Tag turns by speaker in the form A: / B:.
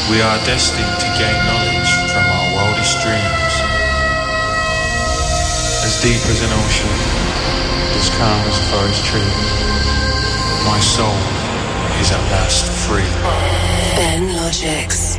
A: We are destined to gain knowledge from our wildest dreams. As deep as an ocean, as calm as a forest tree, my soul is at last free.
B: Ben Logics.